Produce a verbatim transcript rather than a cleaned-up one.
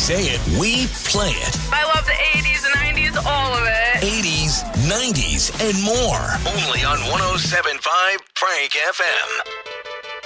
say it, we play it. I love the eighties, nineties, all of it. eighties, nineties, and more. Only on one oh seven point five Frank F M.